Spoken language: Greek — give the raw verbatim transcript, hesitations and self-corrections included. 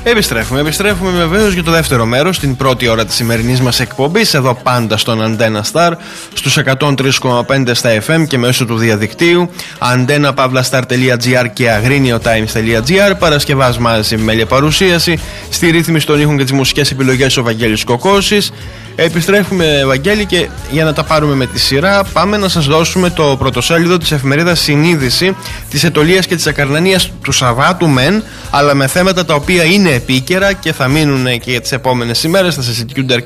Επιστρέφουμε, επιστρέφουμε βεβαίως για το δεύτερο μέρος, την πρώτη ώρα της σημερινής μας εκπομπής, εδώ πάντα στον Antenna Star, στους εκατόν τρία κόμμα πέντε στα εφ εμ και μέσω του διαδικτύου, antenna pavla star τελεία gr και agriniotimes τελεία gr. Παρασκευάς μαζί με μέλεια παρουσίαση, στη ρύθμιση των ήχων και τις μουσικές επιλογές ο Βαγγέλης Κοκώσης. Επιστρέφουμε, Βαγγέλη, και για να τα πάρουμε με τη σειρά, πάμε να σας δώσουμε το πρωτοσέλιδο της εφημερίδας Συνείδηση της Αιτωλίας και της Ακαρνανίας του Σαββάτου μεν, αλλά με θέματα τα οποία είναι επίκαιρα και θα μείνουν και για τις επόμενες ημέρες, θα συζητιούνται